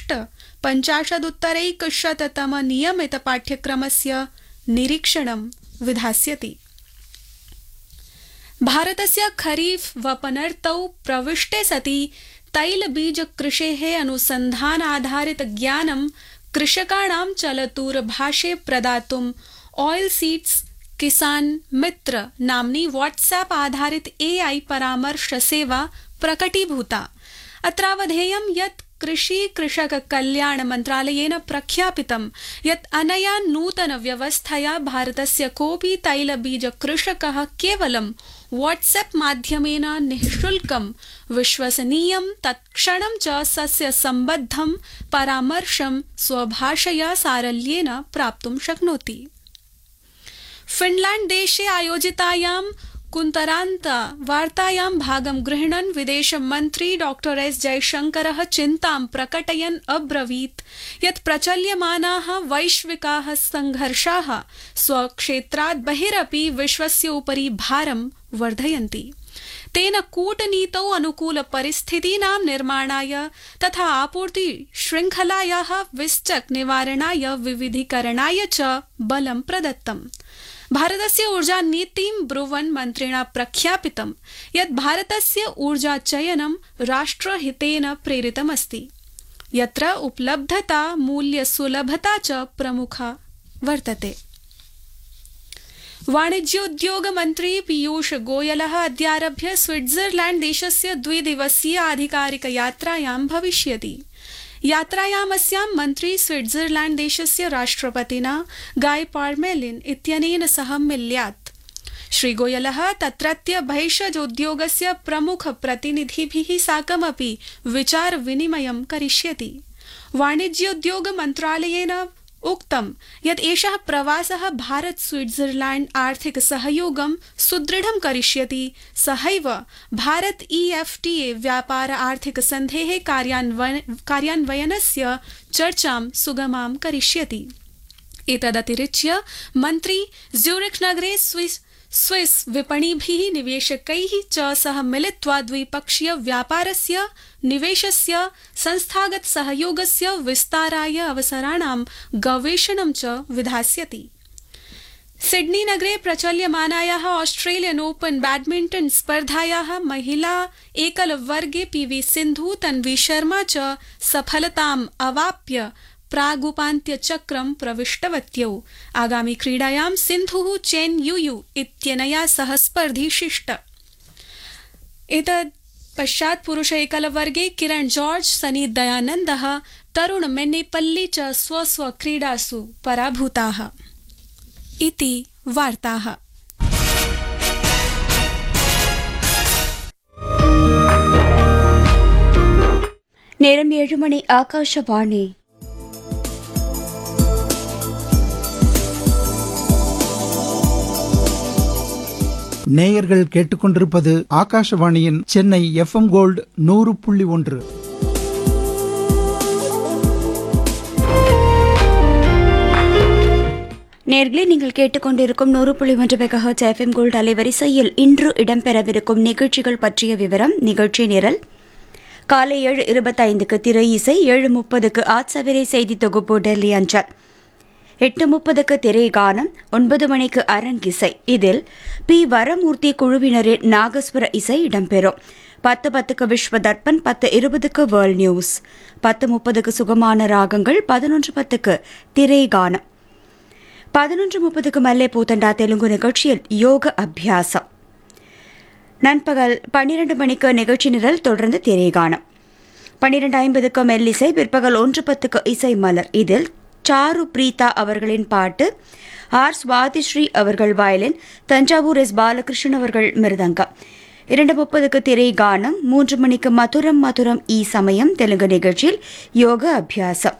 अष्टपञ्चाशदुत्तरैकशततमनियमितपाठ्यक्रमस्य निरीक्षणं विधास्यति। भारतस्य खरीफ वपनर्तौ प्रविष्टे सति तैलबीजकृषेः अनुसन्धानाधारित ज्ञानं कृषकाणां चलतूरभाषे प्रदातुं ऑयल सीड्स किसान मित्र नाम्नी व्हाट्सएप आधारित AI परामर्श सेवा प्रकटीभूता। अत्रावधेयं यत् कृषि कृषक कल्याण मन्त्रालयेन प्रख्यापितं यत् अनया नूतन व्यवस्थया भारतस्य कोऽपि तैलबीज कृषकः केवलं व्हाट्सएप माध्यमेन निःशुल्कं विश्वसनीयं तत्क्षणं च सस्य सम्बद्धं परामर्शं स्वभाषया सारल्येन प्राप्तुं शक्नोति। फिनलैंड देशे आयोजितायां कुन्तरान्ता वार्तायां भागं गृह्णन् विदेशमन्त्री डॉक्टर एस जयशंकरः चिन्तां प्रकटयन् अब्रवीत् यत् प्रचल्यमानाः वैश्विकाः संघर्षाः स्वक्षेत्रात् बहिरपि विश्वस्य उपरि भारं वर्धयन्ति। तेन कूटनीतौ अनुकूलपरिस्थितीनां निर्माणाय तथा आपूर्ति शृङ्खलायाः विस्टक् निवारणाय विविधीकरणाय च बलं प्रदत्तम्। भारतस्य ऊर्जा नीतिं ब्रुवन् मन्त्रिणा प्रख्यापितं यत् भारतस्य ऊर्जा चयनं राष्ट्रहितेन प्रेरितमस्ति, यत्र उपलब्धता मूल्यसुलभता च प्रमुखा वर्तते। वाणिज्योद्योग मन्त्री पीयूष गोयलः अद्यारभ्य स्विट्जरलैंड देशस्य 2 दिवसीय आधिकारिक यात्रायां भविष्यति। यात्रायामस्यां मन्त्री स्विट्जरलैंड देशस्य राष्ट्रपतिना गाय पार्मेलिन इत्यनेन सह मिल्यात्। श्री गोयलः तत्रत्य भैषजोद्योगस्य प्रमुख प्रतिनिधिभिः साकमपि विचार विनिमयं करिष्यति। वाणिज्योद्योग मन्त्रालयेन उक्तं यत् एषः प्रवासः भारत स्विट्जरलैंड आर्थिक सहयोगं सुदृढं करिष्यति। सहैव भारत EFTA व्यापार आर्थिक सन्धेः कार्यान्वयनस्य चर्चां सुगमां करिष्यति। एतदतिरिच्य मन्त्री ज्यूरिख नगरे स्विस विपणिभिः निवेशकैः च सह मिलित्वा द्विपक्षीय व्यापारस्य निवेशस्य संस्थागत सहयोगस्य विस्ताराय अवसराणां गवेषणं च विधास्यति। सिडनी नगरे प्रचल्यमानायाः ऑस्ट्रेलियन ओपन बैडमिंटन स्पर्धायाः महिला एकलवर्गे PV सिन्धु तन्वी शर्मा च सफलताम् अवाप्य प्रागुपान्त्यचक्रं प्रविष्टवत्यौ। आगामी क्रीडायां सिन्धुः चेन युयु इत्यनया सह स्पर्धिष्यति। एतद् पश्चात् पुरुष एकलवर्गे किरण जॉर्ज सनी दयानन्दः तरुण मेन्नेपल्ली च स्वस्वक्रीडासु पराभूताः। इति वार्ताः। நேரம் 7 மணி. ஆகாஷவாணி. நேயர்கள் கேட்டுக்கொண்டிருப்பது ஆகாஷவாணியின் சென்னை FM கோல்டு 100.1. நேர்களே, நீங்கள் கேட்டுக்கொண்டிருக்கும் 100.1 மெகாஹெர்ட்ஸ் FM கோல்டு அலைவரிசையில் இன்று இடம்பெறவிருக்கும் நிகழ்ச்சிகள் பற்றிய விவரம். நிகழ்ச்சி நிரல்: காலை 7:25க்கு திரை இசை, 7:30க்கு ஆட்சவரை செய்தி தொகுப்பு டெல்லி அஞ்சல், 8:30க்கு திரை கானம், 9 மணிக்கு அரங்கிசை. இதில் P. வரமூர்த்தி குழுவினரின் நாகஸ்வர இசை இடம்பெறும். 10:10க்கு விஸ்வ தர்ப்பன், 10:20க்கு வேர்ல்ட் நியூஸ், 10:30க்கு சுகமான ராகங்கள், 11:10க்கு திரை கானம், 11:30க்கு மல்லே பூத்தண்டா தெலுங்கு நிகழ்ச்சியில் யோக அபியாசம். நண்பகல் 12 மணிக்கு நிகழ்ச்சி நிரல், தொடர்ந்து திரைகானம். 12:50க்கு மெல்லிசை, பிற்பகல் 1:10க்கு இசை மலர். இதில் சாரு பிரீதா அவர்களின் பாட்டு, ஆர் சுவாதிஸ்ரீ அவர்கள் வயலின், தஞ்சாவூர் எஸ் பாலகிருஷ்ணன் அவர்கள் மிருதங்கம். 2:30க்கு திரை கானம். 3 மணிக்கு மதுரம் மதுரம் ஈ சமயம் தெலுங்கு நிகழ்ச்சியில் யோக அபியாசம்.